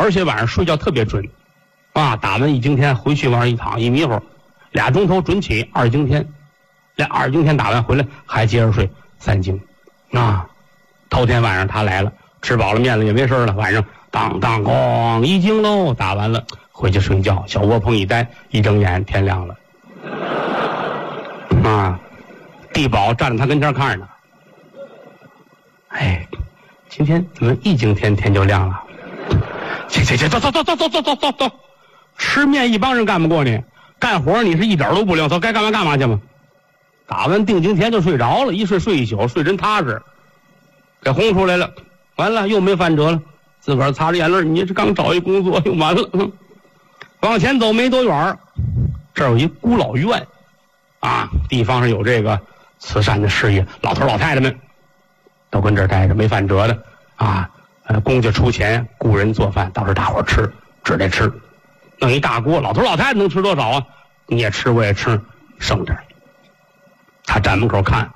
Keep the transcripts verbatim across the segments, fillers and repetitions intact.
而且晚上睡觉特别准，啊，打完一惊天回去往上一躺一迷糊，俩钟头准起二更天，俩二更天打完回来还接着睡三更，啊，头天晚上他来了，吃饱了面了也没事了，晚上当当咣一惊喽，打完了回去睡觉，小窝棚一待，一睁眼天亮了，啊，地保站在他跟前看着呢，哎，今天怎么一惊天天就亮了？去去去，走走走走走走走走走，吃面一帮人干不过你，干活你是一点都不灵，走该干嘛干嘛去嘛。打完定睛前就睡着了，一睡睡一宿，睡真踏实，给轰出来了，完了又没饭辙了，自个儿擦着眼泪，你这刚找一工作又完了。往前走没多远，这儿有一孤老院，啊，地方上有这个慈善的事业，老头老太太们都跟这儿待着，没饭辙的啊。呃，公家出钱雇人做饭，到时候大伙儿吃，只得吃，弄一大锅，老头老太太能吃多少啊？你也吃，我也吃，剩点。他站门口看，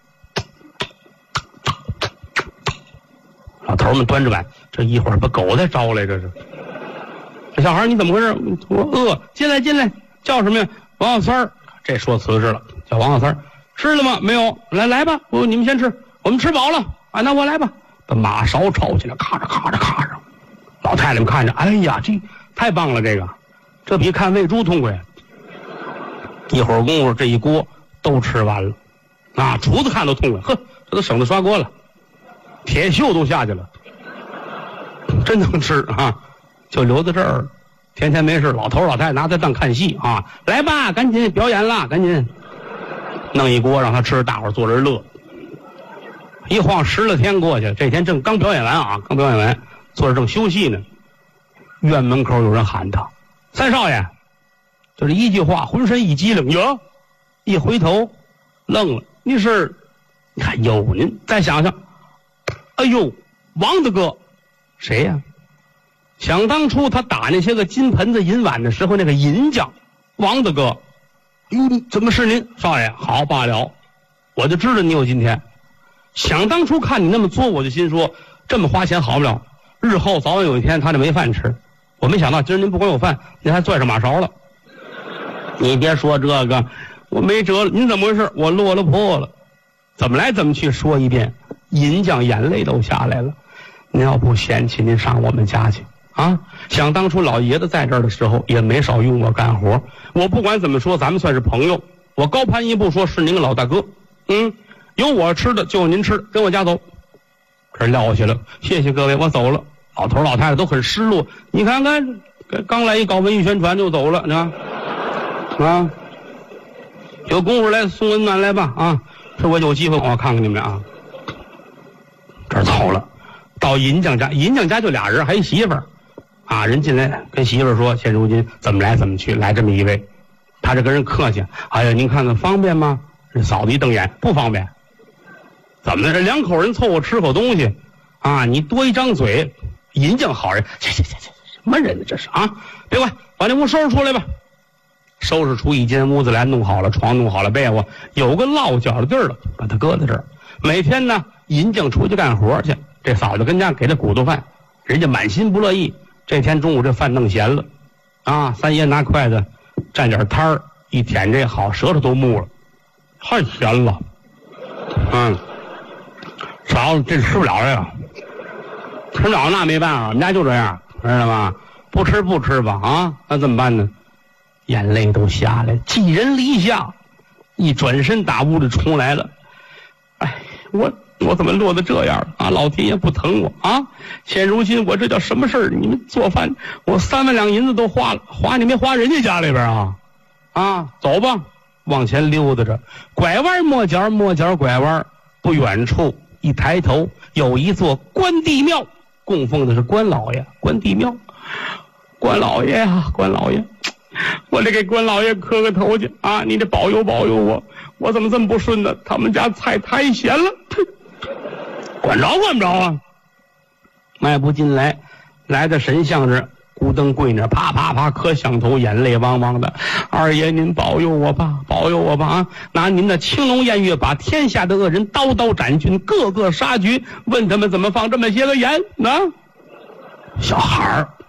老头们端着碗，这一会儿把狗再招来，这是。这小孩你怎么回事？我饿，进来进来，叫什么呀？王小三儿，这说瓷实了，叫王小三儿。吃了吗？没有，来来吧，我你们先吃，我们吃饱了啊，那我来吧。把马勺抄起来，咔着咔着咔着，老太太们看着，哎呀，这太棒了，这个，这比看喂猪痛快。一会儿功夫，这一锅都吃完了，啊，厨子看都痛快，呵，这都省得刷锅了，铁锈都下去了，真能吃啊！就留在这儿，天天没事，老头老太太拿它当看戏啊，来吧，赶紧表演啦，赶紧弄一锅让他吃，大伙儿坐这儿乐。一晃十来天过去，这天正刚表演完啊，刚表演完，坐着正休息呢。院门口有人喊他：“三少爷！”就这一句话，浑身一激灵，哟，一回头，愣了。你是，你看有您再想想，哎呦，王大哥，谁呀？想当初他打那些个金盆子银碗的时候，那个银匠，王大哥。哟，怎么是您，少爷？好罢了，我就知道你有今天。想当初看你那么作，我就心说这么花钱好不了，日后早晚有一天他就没饭吃。我没想到今儿您不光有饭，您还攥上马勺了。你别说这个，我没辙了。您怎么回事？我落了魄了。怎么来怎么去说一遍，银匠眼泪都下来了。您要不嫌弃，您上我们家去啊！想当初老爷子在这儿的时候，也没少用我干活。我不管怎么说，咱们算是朋友。我高攀一步说是您个老大哥，嗯。有我吃的就有您吃的，跟我家走。这撂下去了，谢谢各位，我走了。老头老太太都很失落，你看看，刚来一搞文艺宣传就走了，你看啊，有功夫来送温暖来吧啊！这我有机会我看看你们啊。这儿走了，到银匠家，银匠家就俩人，还一媳妇儿啊。人进来跟媳妇儿说，现如今怎么来怎么去，来这么一位，他这跟人客气，哎呀，您看看方便吗？这嫂子一瞪眼，不方便。怎么的？这两口人凑合吃口东西，啊，你多一张嘴，银匠好人，切切切切，什么人呢这是啊？别管，把那屋收拾出来吧。收拾出一间屋子来，弄好了床，弄好了被窝，有个落脚的地儿了，把它搁在这儿。每天呢，银匠出去干活去，这嫂子跟家给他骨头饭，人家满心不乐意。这天中午这饭弄咸了，啊，三爷拿筷子蘸点汤儿，一舔这好，舌头都木了，太咸了，嗯。嫂子，这吃不了这个，吃不了那没办法，我们家就这样，知道吗？不吃不吃吧，啊，那怎么办呢？眼泪都下来，寄人篱下，一转身打屋里冲来了。哎，我我怎么落得这样啊？老天爷不疼我啊！现如今我这叫什么事儿？你们做饭，我三万两银子都花了，花你没花人家家里边啊？啊，走吧，往前溜达着，拐弯抹角，抹角拐弯，不远处。一抬头，有一座关帝庙，供奉的是关老爷。关帝庙，关老爷啊，关老爷，我得给关老爷磕个头去啊！你得保佑保佑我，我怎么这么不顺呢？他们家菜太咸了，管着管不着啊！迈步进来，来到神像这儿，咕噔跪那，啪啪啪磕响头，眼泪汪汪的。二爷您保佑我吧，保佑我吧啊！拿您的青龙偃月把天下的恶人刀刀斩尽，个个杀绝。问他们怎么放这么些个盐呢？小孩儿